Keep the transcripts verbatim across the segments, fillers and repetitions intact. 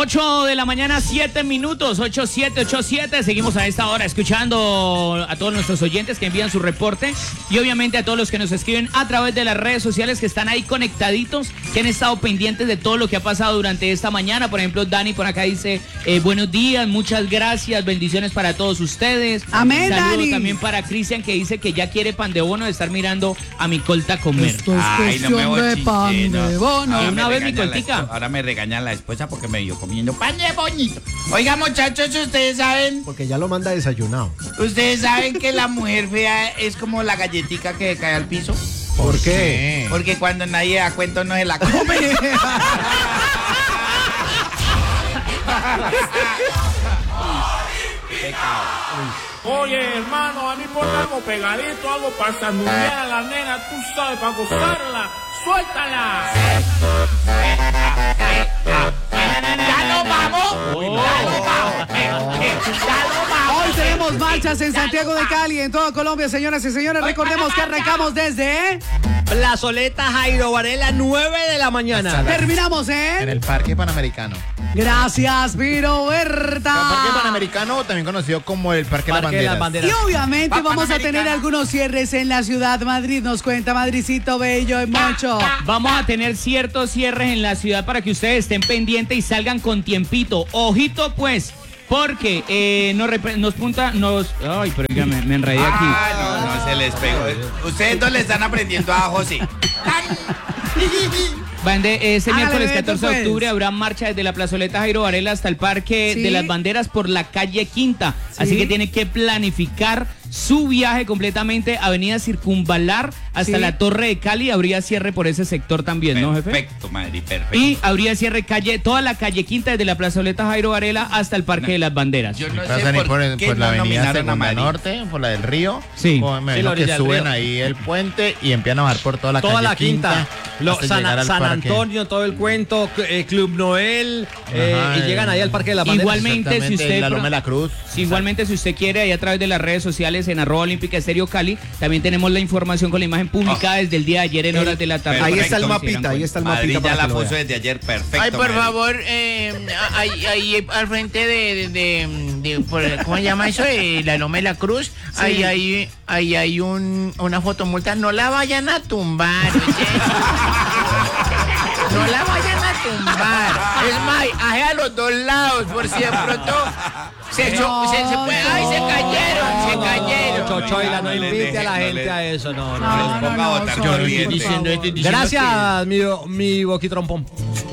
ocho de la mañana, siete minutos, ocho siete ocho siete. Seguimos a esta hora escuchando a todos nuestros oyentes que envían su reporte y obviamente a todos los que nos escriben a través de las redes sociales que están ahí conectaditos, que han estado pendientes de todo lo que ha pasado durante esta mañana. Por ejemplo, Dani por acá dice, eh, buenos días, muchas gracias, bendiciones para todos ustedes. Amén, Saludo Dani. también para Cristian que dice que ya quiere pan de bono de estar mirando a mi colta comer. Esto es Ay, no me cuestión de pan bochiche, de no. bono. Ahora Una me vez mi regaña la coltica. esposa- Ahora me regaña la esposa porque me vio comiendo pan de bonito. Oiga, muchachos, ustedes saben, Porque ya lo manda desayunado. ustedes saben que la mujer fea es como la galletica que cae al piso. ¿Por qué? Porque cuando nadie da cuenta no se la come. Oye, hermano, a mí ponme algo pegadito, algo para sanudear a la nena, tú sabes, para gozarla. ¡Suéltala! ¡Ya nos vamos! ¡Ya nos vamos! ¡Ya nos vamos! Hoy tenemos marchas en Santiago de Cali, en toda Colombia, señoras y señores. Recordemos que arrancamos desde... Plazoleta Jairo Varela, nueve de la mañana. Terminamos En en... el Parque Panamericano. Gracias, Piro El Parque Berta. Panamericano, también conocido como el Parque, Parque de de las las Banderas. Y obviamente Papa vamos a Americana. tener algunos cierres en la ciudad Madrid. Nos cuenta Madricito Bello y Moncho. Vamos a tener ciertos cierres en la ciudad para que ustedes estén pendientes y salgan con tiempito. Ojito pues, porque eh, nos, rep- nos punta, nos... Ay, pero oiga, me, me enredé aquí. Ah, no, no se les pegó. Ustedes dos le están aprendiendo a José. Van de, ese Hágale, miércoles Beto, catorce de pues. octubre habrá marcha desde la plazoleta Jairo Varela hasta el Parque Sí. de las Banderas por la calle Quinta. Así Sí. que tiene que planificar su viaje completamente. Avenida Circunvalar hasta Sí. la Torre de Cali. Habría cierre por ese sector también, ¿no, jefe? Perfecto, Madrid, perfecto. Y habría cierre calle, toda la calle Quinta desde la plazoleta Jairo Varela hasta el Parque de las Banderas. Yo no Pasan sé ahí por, por, qué por la no avenida nominaron a Segunda Madrid. Norte, por la del río. Sí. Como me Sí, imagino la que orilla del suben río. ahí el puente y empiezan a bajar por toda la Toda calle la quinta, Lo- hasta San, llegar al San parque. Antonio, todo el cuento, eh, Club Noel, eh, Ajá, y llegan ahí al Parque de la Bandera. Igualmente, si Exactamente, usted la pro- Loma de la Cruz. Sí, igualmente, si usted quiere, ahí a través de las redes sociales en arroba olímpica estéreo Cali, también tenemos la información con la imagen publicada desde el día de ayer en horas de la tarde. Ahí Perfecto, está el para que se mapita, dieran ahí está el Madrid mapita ya para la que lo puso vea. desde ayer, perfecto. Ay, por Madrid. favor, eh, ahí, ahí al frente de, de, de- de- por- ¿cómo se llama eso? Eh, la Loma de la Cruz. Ahí, ahí, ahí hay un, una fotomulta. No la vayan a tumbar, oye. No la vayan a tumbar. Es más, aje a los dos lados, por si de pronto se, cho- se, se puede. Ay, se cayeron, se cayeron. Chochoila, no, No le invite a la deje, no gente le- a eso, no, no. No, les no, ponga a no, votar sorry, por por bien. favor. Diciendo esto y diciendo Gracias, mi, mi boquitrompón.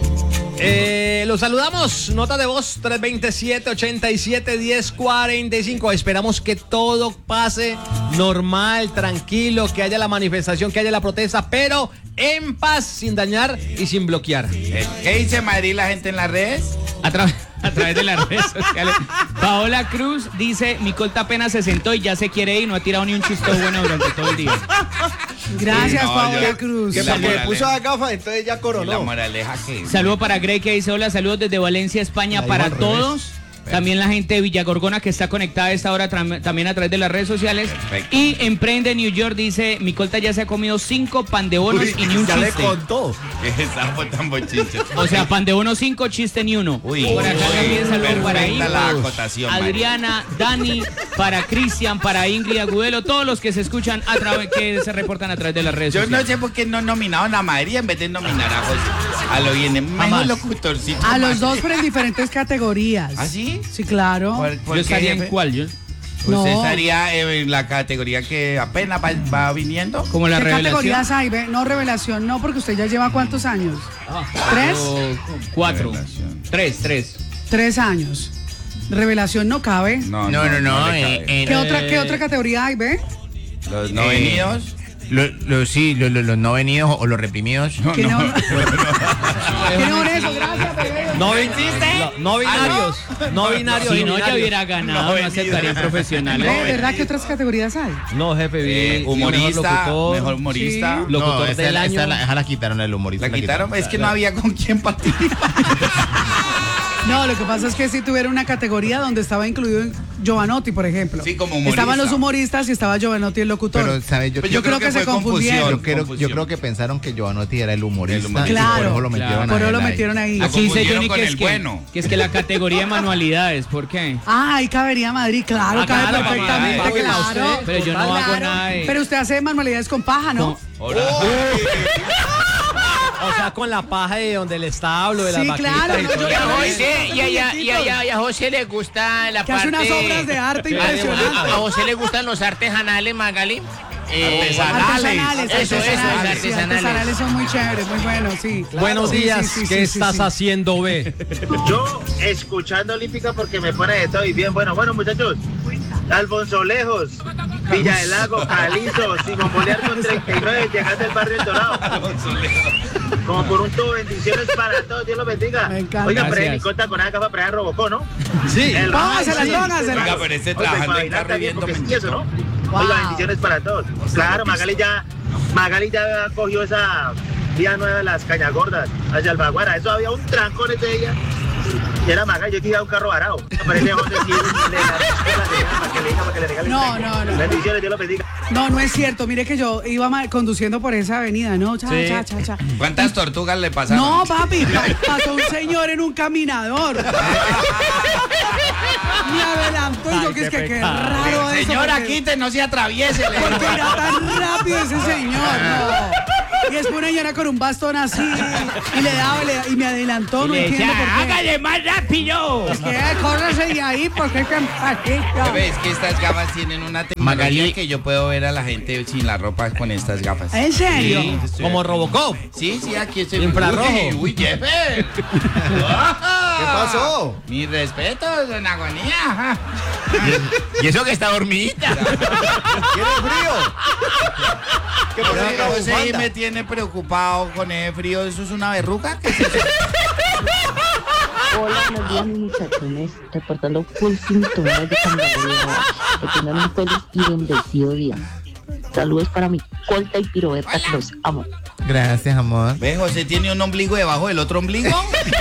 Eh, los saludamos, nota de voz tres veintisiete, ochenta y siete, diez cuarenta y cinco. Esperamos que todo pase normal, tranquilo, que haya la manifestación, que haya la protesta, pero en paz, sin dañar y sin bloquear. Eh, ¿Qué dice Madrid la gente en las redes? A, tra- a través de las redes sociales. Paola Cruz dice, mi colta apenas se sentó y ya se quiere ir, no ha tirado ni un chiste bueno durante todo el día. Gracias, Sí, no, Paola yo- Cruz. Que La porque moraleja. puso la gafa, entonces ya ¿Y la coronó. moraleja qué? Saludo para Greg que dice, hola, saludos desde Valencia, España La para digo al revés. todos. También la gente de Villagorgona que está conectada a esta hora tra- también a través de las redes sociales. Perfecto. Y Emprende New York dice, mi colta ya se ha comido cinco pan de bonos Uy, y ni un ya le chiste. contó. Que sapo tan bochinche. O sea, pan de bono cinco, chiste ni uno. Uy, Por acá uy, también saludos para perfecta la Ingrid, acotación, Mari. Adriana, Dani, para Cristian, para Ingrid Agudelo, todos los que se escuchan a través, que se reportan a través de las redes Yo no sociales. sé por qué no nominaron a Madrid en vez de nominar a José. A lo bien, mejor Jamás. locutorcito. A los Madrid. dos, pero en diferentes categorías. ¿Ah, sí? Sí, claro. ¿Por- por Yo qué, estaría en jefe? cuál, yo. ¿Usted No. estaría en la categoría que apenas va, va viniendo? Como la ¿Qué revelación. categorías hay? Ve? No, revelación, no, porque usted ya lleva ¿cuántos años? ¿Tres? O cuatro. Revelación. Tres, tres. Tres años. Revelación no cabe. No, No, no, no. le eh, cabe. eh, ¿Qué, otra, ¿Qué otra categoría hay, ve? Los no venidos. lo- lo- sí, lo- lo- los no venidos o los reprimidos. No, ¿Qué no. no? ¿Qué no eso? Gracias, bebé. No, no, no binarios, no binarios. Si y no, ya binarios. hubiera ganado, no, aceptaría profesionales. Ve, ¿verdad que otras categorías hay? No, jefe, vi- Eh, vi humorista, mejor locutor. mejor humorista. Sí. Locutor No, esa, del la- año. esa la, esa la quitaron, el humorista. La quitaron, es que no había con quién participar. No, lo que pasa es que si tuviera una categoría donde estaba incluido Giovanotti, por ejemplo. Sí, como humorista. Estaban los humoristas y estaba Giovanotti el locutor. Pero, ¿sabes? Yo, Pues yo, creo, que, se confundieron. Yo creo, yo creo que pensaron que Giovanotti era el humorista. El humorista. Claro, y por eso lo metieron, por eso a lo él ahí. metieron ahí. Aquí dice confundieron Johnny con que el es que, bueno. que es que la categoría de manualidades, ¿por qué? Ah, ahí cabería Madrid, claro, Ah, cabe claro, perfectamente, papá, oiga, claro. usted, Pero yo no Claro. hago nada de... Pero usted hace manualidades con paja, ¿no? Hola. O sea, con la paja de donde el establo, de Sí, las vaquitas claro, y no, todo yo- Y a eso. José, y a, y a- y a- y a- y a José le gusta la Que parte... hace unas obras de arte A, a impresionantes. José le gustan los artesanales, Magali. Eh, Artesanales, Eso, eso, artesanales, sí, artesanales. artesanales son muy chéveres, muy buenos, sí. Buenos Sí, días, sí, sí, ¿qué sí, estás sí. haciendo, B? Yo escuchando Olímpica porque me pone de todo y bien bueno. Bueno, muchachos, Alfonso Lejos, Villa del Lago, Calizo, Simón Bolívar con treinta y nueve, llegando del barrio El Dorado. Como por un tubo, bendiciones para todos, Dios los bendiga. Me encanta. Oiga, pero Gracias. mi conta con acá para allá Robocó, ¿no? Sí. El- Póngaselas, sí, póngaselas. Oiga, pero este Oiga, trabajando para en bailar carro también, viendo porque sí, eso, ¿no? Wow. Oiga, bendiciones para todos. Claro, Magali ya, Magali ya cogió esa vía nueva de las Cañagordas hacia Alfaguara. Eso había un trancón ese día. Y era Magali, yo quería un carro varado. Aparece José Gil, le da para que le diga, para que le regale. No, no, no. Bendiciones, Dios los bendiga. No, no es cierto. Mire que yo iba ma- conduciendo por esa avenida, ¿no? Cha, Sí. cha, cha, cha. ¿Cuántas tortugas le pasaron? No, papi, pa- pasó un señor en un caminador. Me adelantó y yo Ay, que es qué que qué pecado. raro eso. Señora, porque- quite, no se atraviese. le Porque digo. era tan rápido ese señor, no. Y es una señora con un bastón así y le daba y, le- y me adelantó, no Le decía, entiendo por qué. ¡hágale más rápido! Es que eh, córrese de ahí porque es que empatita. Ves que estas gafas tienen una tecnología que yo puedo ver a la gente sin la ropa con estas gafas. ¿En serio? Como Robocop. Sí, sí, aquí estoy. Infrarrojo. Uy, uy, jefe. ¿Qué pasó? Mi respeto, don Agonía. Y eso que está dormidita. ¿Tiene frío? ¿Qué pasó con la José bufanda? me tiene preocupado con el frío. ¿Eso es una verruga? ¿Qué es eso? Hola, buenos días, mis muchachones. Reportando full sintonía de Candelaria. Que tengan un feliz y bendecido día. Saludos para mi colta y piroeta que los amo. Gracias, amor. ¿Ves? José tiene un ombligo debajo del otro ombligo.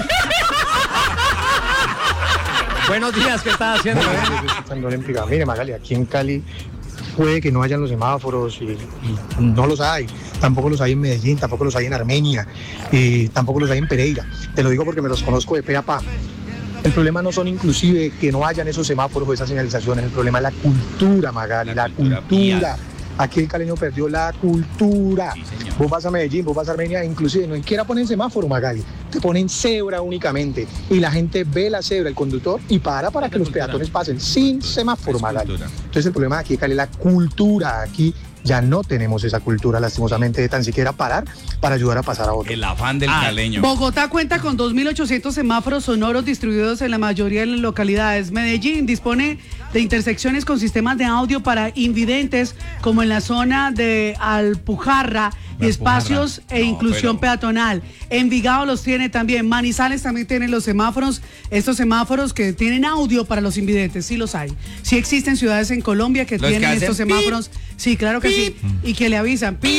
Buenos días, ¿qué estás haciendo, B? Escuchando Olímpica. Mire, Magali, aquí en Cali puede que no hayan los semáforos y, y no los hay. Tampoco los hay en Medellín, tampoco los hay en Armenia, y tampoco los hay en Pereira. Te lo digo porque me los conozco de pe a pa. El problema no son inclusive que no hayan esos semáforos o esas señalizaciones, el problema es la cultura, Magali, la, La cultura cultura. Aquí el caleño perdió la cultura. Sí, señor. Vos vas a Medellín, vos vas a Armenia, inclusive no siquiera ponen semáforo, Magali. Te ponen cebra únicamente. Y la gente ve la cebra, el conductor, y para para que los peatones pasen sin semáforo, Es Magali. cultura. Entonces el problema aquí, Cali, es la cultura. Aquí ya no tenemos esa cultura, lastimosamente, de tan siquiera parar para ayudar a pasar a otro. El afán del Ah, caleño. Bogotá cuenta con dos mil ochocientos semáforos sonoros distribuidos en la mayoría de las localidades. Medellín dispone de intersecciones con sistemas de audio para invidentes, como en la zona de Alpujarra y La espacios Alpujarra. e No, inclusión pero- peatonal. Envigado los tiene también. Manizales también tiene los semáforos, estos semáforos que tienen audio para los invidentes, sí los hay. Sí existen ciudades en Colombia que Los tienen que hacen estos semáforos, sí, claro que sí, y que le avisan, ¡pi!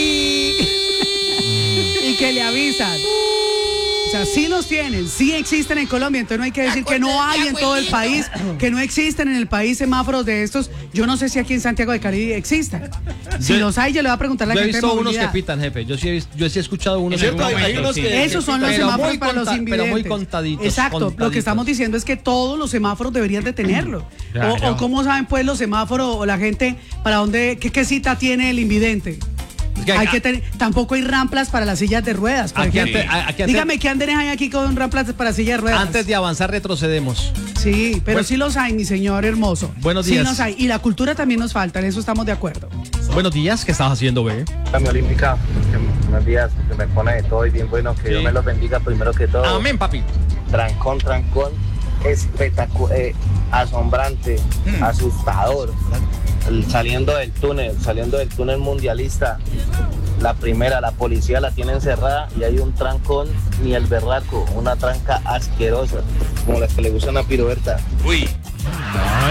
y que le avisan. O sea, sí los tienen, sí existen en Colombia, entonces no hay que decir que no hay en todo el país, que no existen en el país semáforos de estos. Yo no sé si aquí en Santiago de Cali existan. Si Yo- los hay, yo le voy a preguntar a la Yo he gente de visto unos que movilidad. pitan, jefe. Yo sí he, visto- yo sí he escuchado unos. Es en cierto, algún hay- hay momento, unos sí. que- Esos son los Pero semáforos muy para los conta- invidentes. pero muy contaditos, Exacto, lo contaditos. que estamos diciendo es que todos los semáforos deberían de tenerlo. Claro. O, o cómo saben pues los semáforos o la gente para dónde, qué, qué cita tiene el invidente. Es que Hay acá- que tener, tampoco hay ramplas para las sillas de ruedas, por Aquí ejemplo. ante- a- aquí ante- Dígame qué andenes hay aquí con ramplas para sillas de ruedas. Antes de avanzar, retrocedemos. Sí, pero Bueno. sí los hay, mi señor hermoso. Buenos Sí días. los hay. Y la cultura también nos falta, en eso estamos de acuerdo. Buenos días, ¿qué estás haciendo, B? Mi Olímpica, unos días que me pone de todo y bien bueno, que Sí. Dios me los bendiga primero que todo. Amén, papi. Trancón, trancón, espectacular, asombrante, asustador. El- saliendo del túnel, saliendo del túnel mundialista, la primera, la policía la tiene encerrada y hay un trancón, ni el berraco, una tranca asquerosa, como las que le gustan a Piroberta. Uy. Ay,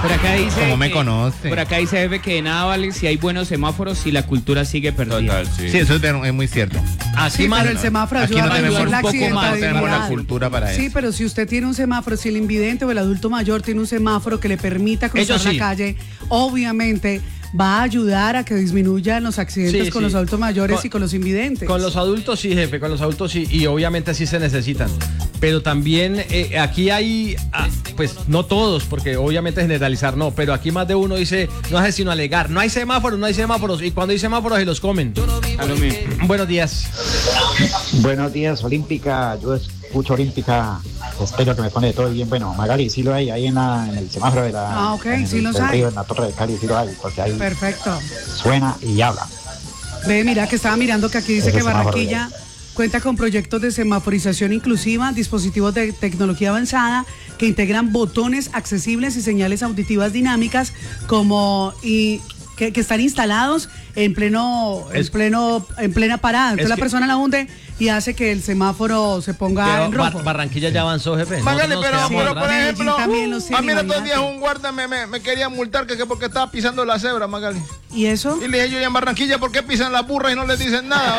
Por acá dice ¿Cómo me que- conoce? Por acá dice jefe que de nada vale si hay buenos semáforos si la cultura sigue perdida. Sí, eso es, ver- es muy cierto. Así Sí, más- pero el semáforo Aquí ayuda no a tenemos reducir la un poco más, no tenemos la accidentabilidad. cultura para Sí, eso. pero si usted tiene un semáforo, si el invidente o el adulto mayor tiene un semáforo que le permita cruzar Ellos sí. la calle, obviamente va a ayudar a que disminuyan los accidentes Sí, con sí. los adultos mayores Con- y con los invidentes. Con los adultos sí, jefe, con los adultos sí, y obviamente sí se necesitan. Pero también eh, aquí hay, ah, pues no todos, porque obviamente generalizar no, pero aquí más de uno dice, no hace sino alegar, no hay semáforos, no hay semáforos, y cuando hay semáforos se los comen. A lo mismo. Buenos días. Buenos días, Olímpica. Yo escucho Olímpica. Espero que me pone todo bien. Bueno, Magali, sí lo hay ahí en, la, en el semáforo de la. Ah, ok, en el- sí los del hay. río, en la Torre de Cali, sí lo hay, porque ahí Perfecto. suena y habla. Ve, mira que estaba mirando que aquí dice Ese que semáforo Barranquilla cuenta con proyectos de semaforización inclusiva, dispositivos de tecnología avanzada que integran botones accesibles y señales auditivas dinámicas como y que, que están instalados en pleno, en Es- pleno, en plena parada. Entonces es la que- persona la hunde y hace que el semáforo se ponga Pero en Bar- rojo. Barranquilla ya avanzó, jefe. Mágale, Nosotros nos pero, quedamos pero atrás. por Medellín ejemplo, también los tiene, a mí en estos imagínate. días un guarda me, me, me quería multar que, que porque estaba pisando la cebra, Magali. ¿Y eso? Y le dije yo, y en Barranquilla, ¿por qué pisan las burras y no les dicen nada?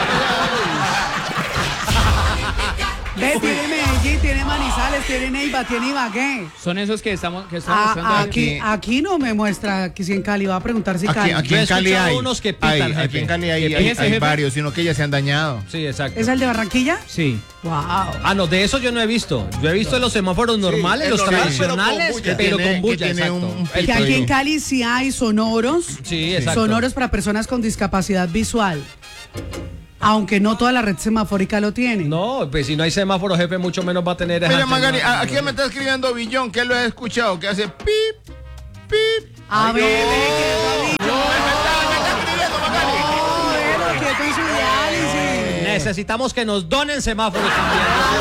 Ve, tiene Medellín, tiene Manizales, tiene Neiva, tiene Ibagué. Son esos que estamos que estamos Ah, mostrando aquí, aquí no me muestra que si en Cali va a preguntar si Aquí, Cali. aquí Yo he en Cali escuchado hay, unos que hay, pitan, aquí jefe. en Cali hay, Que hay- fíjese, hay jefe. varios, sino que ya se han dañado. Sí, exacto. ¿Es el de Barranquilla? Sí. Wow. Ah, no, de eso yo no he visto. Yo he visto los semáforos normales, el los normal, tradicionales, pero con bulla. pero Que tiene- con bulla, que tiene exacto. un- un El Que aquí en digo. Cali sí hay sonoros. Sí, exacto. Sonoros para personas con discapacidad visual. Aunque no toda la red semafórica lo tiene. No, pues si no hay semáforo, jefe, mucho menos va a tener esa Mira, antena. Magali, a- aquí me está escribiendo Billón, que él lo he escuchado, que hace pip, pip. A ver, ve, No, quieto, me está, me está escribiendo, Magali. no, ve, quieto en su diálisis. Necesitamos que nos donen semáforos también.